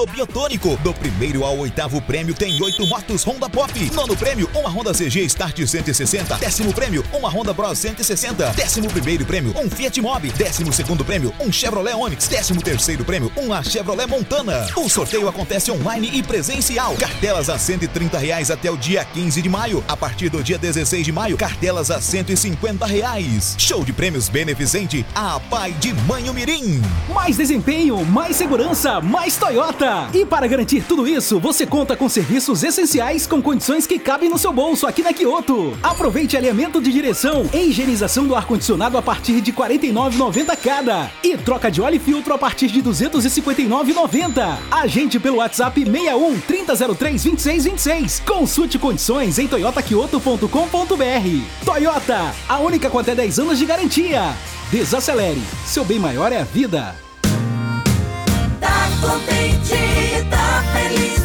do Biotônico. Do primeiro ao oitavo prêmio tem 8 motos Honda Pop. Nono prêmio, uma Honda CG Start 160. Décimo prêmio, uma Honda Bros 160. Décimo primeiro prêmio, um Fiat Mobi. Décimo segundo prêmio, um Chevrolet Onix. Décimo terceiro prêmio, uma Chevrolet Montana. O sorteio acontece online e presencial. Cartelas a R$130 até o dia 15 de maio. A partir do dia 16 de maio, cartelas a R$150. Show de prêmios beneficente a Pai de Mãe Mirim. Mais desempenho, mais segurança, mais Toyota. E para garantir tudo isso, você conta com serviços essenciais com condições que cabem no seu bolso aqui na Kyoto. Aproveite alinhamento de direção e higienização do ar-condicionado a partir de R$ 49,90 cada. E troca de óleo e filtro a partir de R$ 259,90. Agende pelo WhatsApp 61 3003 2626. Consulte condições em toyotakyoto.com.br. Toyota, a única com até 10 anos de garantia. Desacelere, seu bem maior é a vida. Tá contente, tá feliz.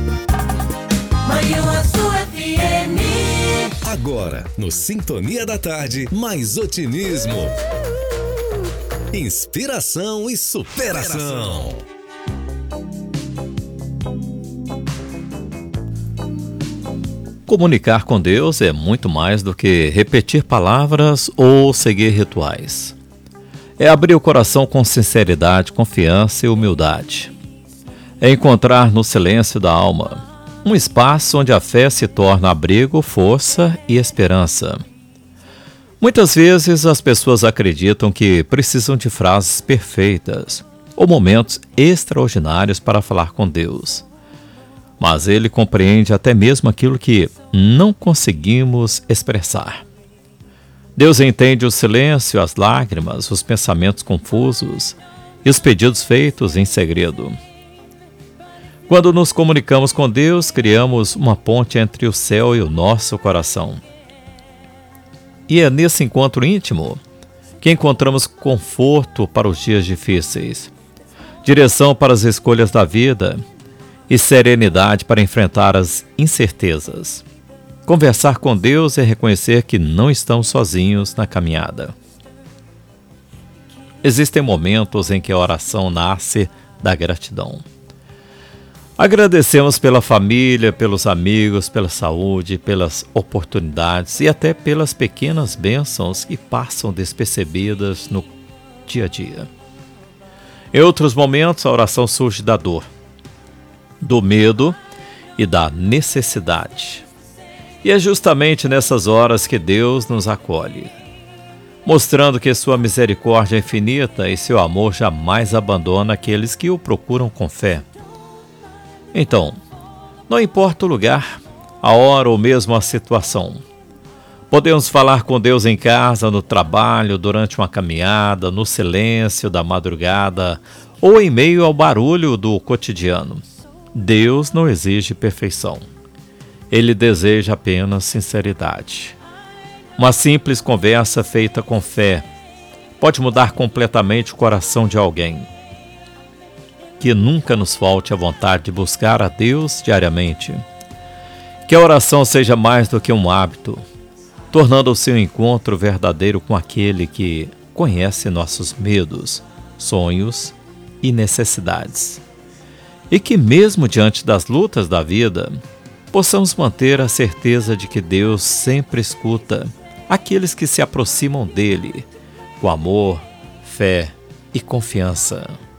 Manhuaçu FM. Agora, no Sintonia da Tarde, mais otimismo, inspiração e superação. Comunicar com Deus é muito mais do que repetir palavras ou seguir rituais. É abrir o coração com sinceridade, confiança e humildade. É encontrar no silêncio da alma um espaço onde a fé se torna abrigo, força e esperança. Muitas vezes as pessoas acreditam que precisam de frases perfeitas ou momentos extraordinários para falar com Deus. Mas Ele compreende até mesmo aquilo que não conseguimos expressar. Deus entende o silêncio, as lágrimas, os pensamentos confusos e os pedidos feitos em segredo. Quando nos comunicamos com Deus, criamos uma ponte entre o céu e o nosso coração. E é nesse encontro íntimo que encontramos conforto para os dias difíceis, direção para as escolhas da vida e serenidade para enfrentar as incertezas. Conversar com Deus é reconhecer que não estamos sozinhos na caminhada. Existem momentos em que a oração nasce da gratidão. Agradecemos pela família, pelos amigos, pela saúde, pelas oportunidades e até pelas pequenas bênçãos que passam despercebidas no dia a dia. Em outros momentos, a oração surge da dor, do medo e da necessidade. E é justamente nessas horas que Deus nos acolhe, mostrando que sua misericórdia é infinita e seu amor jamais abandona aqueles que o procuram com fé. Então, não importa o lugar, a hora ou mesmo a situação, podemos falar com Deus em casa, no trabalho, durante uma caminhada, no silêncio da madrugada ou em meio ao barulho do cotidiano. Deus não exige perfeição. Ele deseja apenas sinceridade. Uma simples conversa feita com fé pode mudar completamente o coração de alguém. Que nunca nos falte a vontade de buscar a Deus diariamente. Que a oração seja mais do que um hábito, tornando o seu encontro verdadeiro com aquele que conhece nossos medos, sonhos e necessidades. E que mesmo diante das lutas da vida, possamos manter a certeza de que Deus sempre escuta aqueles que se aproximam dele com amor, fé e confiança.